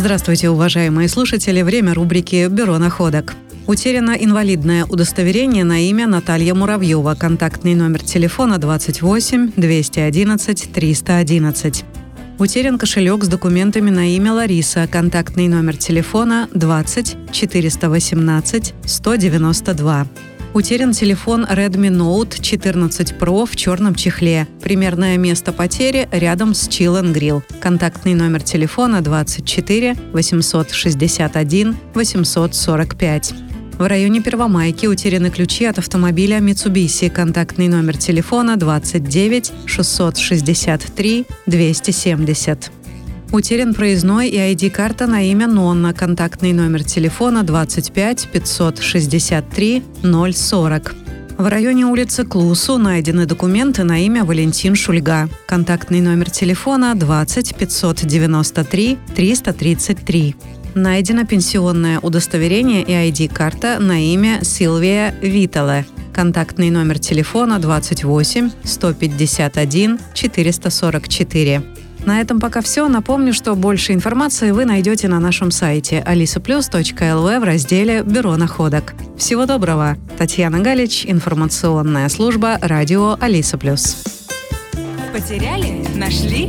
Здравствуйте, уважаемые слушатели. Время рубрики «Бюро находок». Утеряно инвалидное удостоверение на имя Наталья Муравьева. Контактный номер телефона 28 211 311. Утерян кошелек с документами на имя Лариса. Контактный номер телефона 20 418 192. Утерян телефон Redmi Note 14 Pro в черном чехле. Примерное место потери рядом с Chill & Grill. Контактный номер телефона 24 861 845. В районе Первомайки утеряны ключи от автомобиля Mitsubishi. Контактный номер телефона 29 663 270. Утерян проездной и ID-карта на имя Нонна. Контактный номер телефона 25 563 040. В районе улицы Клусу найдены документы на имя Валентин Шульга. Контактный номер телефона 20 593 333. Найдено пенсионное удостоверение и ID-карта на имя Сильвия Витале. Контактный номер телефона 28 151 444. На этом пока все. Напомню, что больше информации вы найдете на нашем сайте alisaplus.lv в разделе «Бюро находок». Всего доброго! Татьяна Галич, информационная служба радио Алиса Плюс. Потеряли? Нашли?